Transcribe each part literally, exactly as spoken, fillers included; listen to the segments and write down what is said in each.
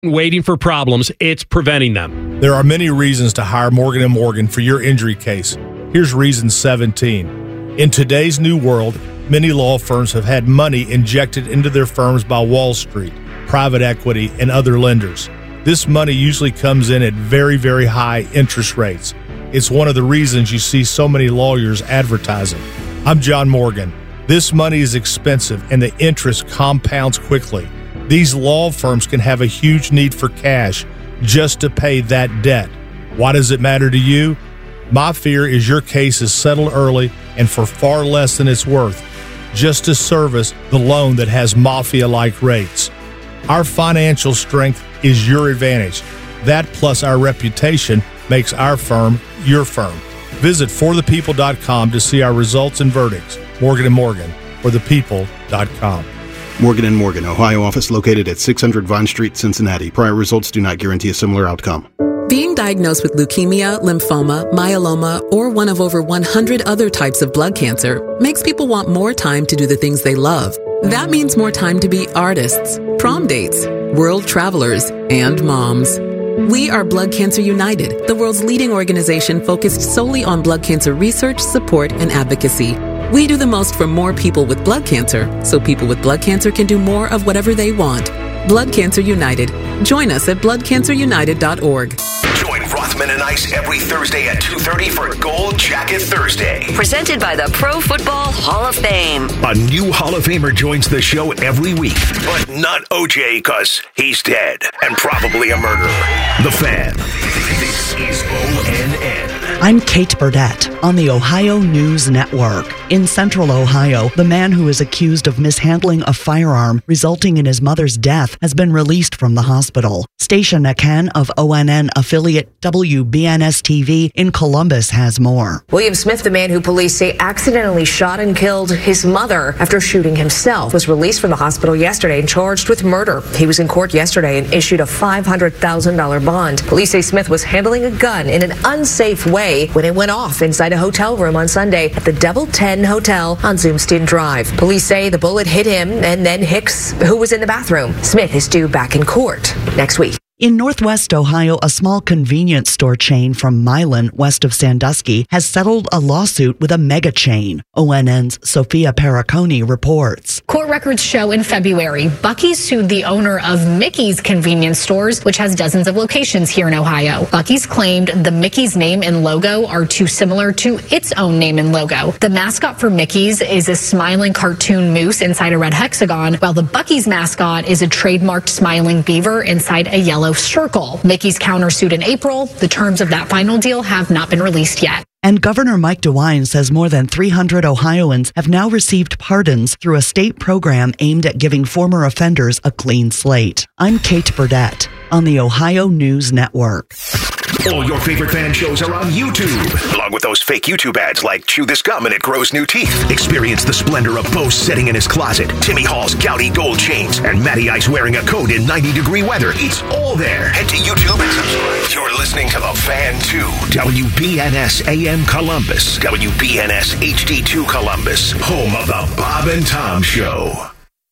waiting for problems, it's preventing them. There are many reasons to hire Morgan and Morgan for your injury case. Here's reason seventeen. In today's new world, many law firms have had money injected into their firms by Wall Street, private equity, and other lenders. This money usually comes in at very, very high interest rates. It's one of the reasons you see so many lawyers advertising. I'm John Morgan. This money is expensive and the interest compounds quickly. These law firms can have a huge need for cash just to pay that debt. Why does it matter to you? My fear is your case is settled early and for far less than it's worth, just to service the loan that has mafia-like rates. Our financial strength is your advantage. That plus our reputation makes our firm your firm. Visit for the people dot com to see our results and verdicts. Morgan and Morgan, for the people dot com. Morgan and Morgan, Ohio office located at six hundred Vine Street, Cincinnati. Prior results do not guarantee a similar outcome. Being diagnosed with leukemia, lymphoma, myeloma, or one of over one hundred other types of blood cancer makes people want more time to do the things they love. That means more time to be artists, prom dates, world travelers, and moms. We are Blood Cancer United, the world's leading organization focused solely on blood cancer research, support, and advocacy. We do the most for more people with blood cancer, so people with blood cancer can do more of whatever they want. Blood Cancer United. Join us at blood cancer united dot org. Join Rothman and Ice every Thursday at two thirty for Gold Jacket Thursday. Presented by the Pro Football Hall of Fame. A new Hall of Famer joins the show every week, but not O J because he's dead and probably a murderer. The Fan. This is O N N. I'm Kate Burdett on the Ohio News Network. In Central Ohio, the man who is accused of mishandling a firearm resulting in his mother's death has been released from the hospital. Stacia Nakan of O N N affiliate W B N S T V in Columbus has more. William Smith, the man who police say accidentally shot and killed his mother after shooting himself, was released from the hospital yesterday and charged with murder. He was in court yesterday and issued a five hundred thousand dollars bond. Police say Smith was handling a gun in an unsafe way when it went off inside a hotel room on Sunday at the Double Ten Hotel on Zoomstein Drive. Police say the bullet hit him and then Hicks, who was in the bathroom. Smith is due back in court next week. In Northwest Ohio, a small convenience store chain from Milan, west of Sandusky, has settled a lawsuit with a mega chain. O N N's Sophia Perricone reports. Court records show in February, Buc-ee's sued the owner of Mickey's convenience stores, which has dozens of locations here in Ohio. Buc-ee's claimed the Mickey's name and logo are too similar to its own name and logo. The mascot for Mickey's is a smiling cartoon moose inside a red hexagon, while the Buc-ee's mascot is a trademarked smiling beaver inside a yellow circle. Mickey's countersued in April. The terms of that final deal have not been released yet. And Governor Mike DeWine says more than three hundred Ohioans have now received pardons through a state program aimed at giving former offenders a clean slate. I'm Kate Burdett on the Ohio News Network. All your favorite fan shows are on YouTube, along with those fake YouTube ads like Chew This Gum and It Grows New Teeth. Experience the splendor of Bo sitting in his closet, Timmy Hall's Gouty gold chains, and Matty Ice wearing a coat in ninety degree weather. It's all there. Head to YouTube and subscribe. You're listening to The Fan two. W B N S A M Columbus. W B N S H D two Columbus. Home of The Bob and Tom Show.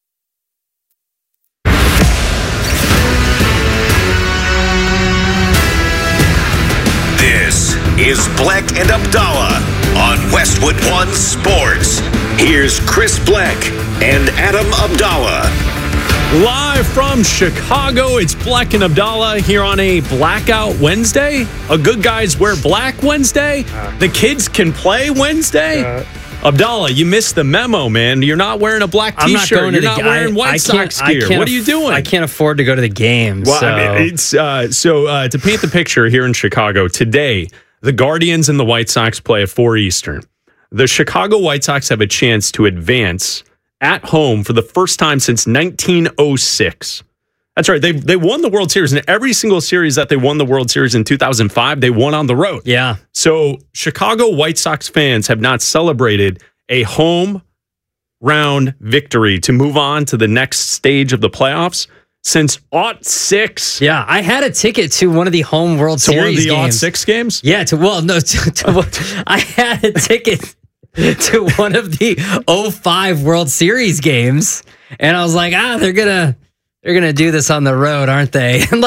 This is Black and Abdallah on Westwood One Sports. Here's Chris Black and Adam Abdallah. Live from Chicago, it's Black and Abdallah here on a Blackout Wednesday. A Good Guys Wear Black Wednesday. The kids can play Wednesday. Uh, Abdallah, you missed the memo, man. You're not wearing a black T-shirt. I'm not going You're to not the, wearing I, White I Sox gear. What are you doing? I can't afford to go to the game. Well, so. I mean, it's uh, so uh, to paint the picture here in Chicago today, the Guardians and the White Sox play at four Eastern. The Chicago White Sox have a chance to advance at home for the first time since nineteen oh six. That's right. They they won the World Series, and every single series that they won the World Series in two thousand five, they won on the road. Yeah. So Chicago White Sox fans have not celebrated a home round victory to move on to the next stage of the playoffs since aught six. Yeah, I had a ticket to one of the home World to Series one of the games. aught six games? Yeah, to well, no, to, to, I had a ticket to one of the oh five World Series games, and I was like, ah, they're gonna They're going to do this on the road, aren't they?